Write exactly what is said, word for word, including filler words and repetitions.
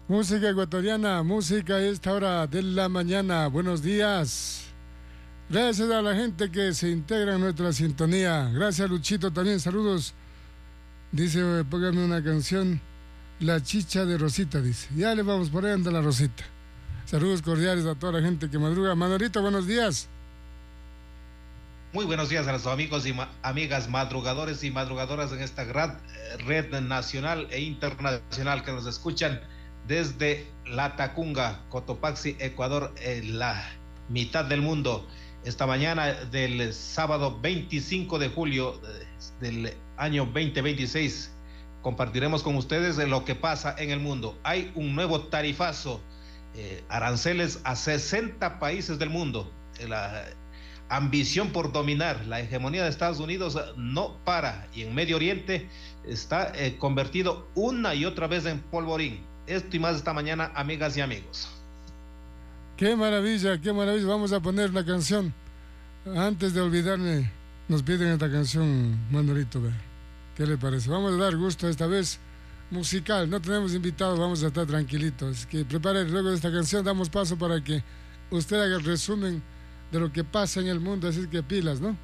Música ecuatoriana, música a esta hora de la mañana. Buenos días. Gracias a la gente que se integra en nuestra sintonía. Gracias, Luchito, también saludos. Dice, póngame una canción, La Chicha de Rosita, dice. Ya le vamos, por ahí anda la Rosita. Saludos cordiales a toda la gente que madruga. Manolito, buenos días. Muy buenos días a los amigos y ma amigas madrugadores y madrugadoras en esta gran red nacional e internacional que nos escuchan desde La Tacunga, Cotopaxi, Ecuador, en la mitad del mundo. Esta mañana del sábado veinticinco de julio del año veinte veintiséis compartiremos con ustedes de lo que pasa en el mundo. Hay un nuevo tarifazo, eh, aranceles a sesenta países del mundo. La ambición por dominar la hegemonía de Estados Unidos no para, y en Medio Oriente está eh, convertido una y otra vez en polvorín. Esto y más esta mañana, amigas y amigos. Qué maravilla, qué maravilla. Vamos a poner la canción. Antes de olvidarme, nos piden esta canción, Manolito. ¿Qué le parece? Vamos a dar gusto esta vez musical. No tenemos invitados, vamos a estar tranquilitos. Así que prepare, luego de esta canción damos paso para que usted haga el resumen de lo que pasa en el mundo. Así que pilas, ¿no?